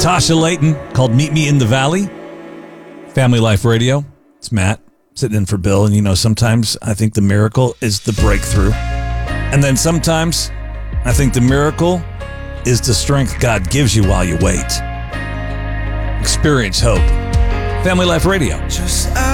Tasha Layton called Meet Me in the Valley. Family Life Radio. It's Matt sitting in for Bill. And sometimes I think the miracle is the breakthrough. And then sometimes I think the miracle is the strength God gives you while you wait. Experience hope. Family Life Radio.